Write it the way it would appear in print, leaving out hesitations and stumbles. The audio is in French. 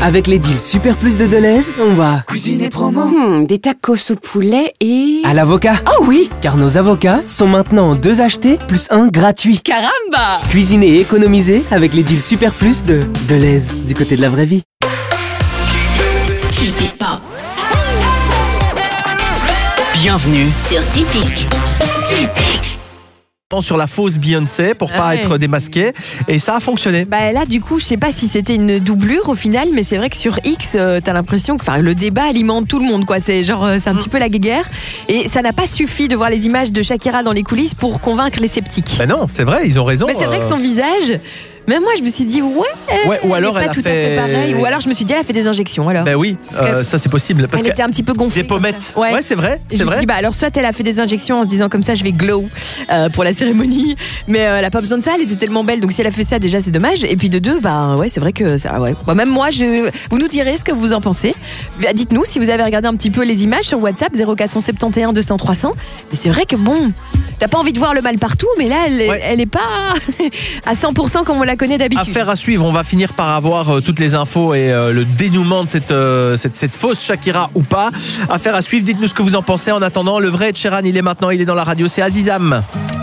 Avec les deals Super Plus de Deleuze, on va Cuisiner promo. Des tacos au poulet et... à l'avocat. Oh oui! Car nos avocats sont maintenant en 2 achetés plus 1 gratuit. Caramba! Cuisiner et économiser avec les deals Super Plus de Deleuze, du côté de la vraie vie. Keep it pop. Bienvenue Sur Typique. Typique. Sur la fausse Beyoncé pour pas Ouais. être démasqué, et ça a fonctionné. Bah là, du coup, je sais pas si c'était une doublure au final, mais c'est vrai que sur X, t'as l'impression que le débat alimente tout le monde, quoi. C'est genre, c'est un petit peu la guéguerre. Et ça n'a pas suffi de voir les images de Shakira dans les coulisses pour convaincre les sceptiques. Ben non, c'est vrai, ils ont raison. Mais c'est vrai que son visage, même moi, je me suis dit, Ouais, ou alors elle est elle pas a tout à fait pareil. Ou alors je me suis dit, elle a fait des injections. Alors, Ben oui, que ça c'est possible. Parce elle était un petit peu gonflée. des pommettes. comme ça. Ouais, c'est vrai, Et je c'est me suis vrai. dit, alors soit elle a fait des injections en se disant comme ça je vais glow pour la cérémonie, mais elle a pas besoin de ça, elle était tellement belle, donc si elle a fait ça déjà c'est dommage. Et puis de deux, c'est vrai que ça, ouais. Bah, même moi, vous nous direz ce que vous en pensez. Dites-nous si vous avez regardé un petit peu les images sur WhatsApp 0471 200 300. Mais c'est vrai que bon, t'as pas envie de voir le mal partout, mais là elle est pas à 100% comme on la connaît d'habitude. Affaire à suivre, on va finir par avoir toutes les infos et le dénouement de cette fausse Shakira ou pas. Affaire à suivre, dites-nous ce que vous en pensez. En attendant, le vrai Ed Sheeran, il est dans la radio, c'est Azizam.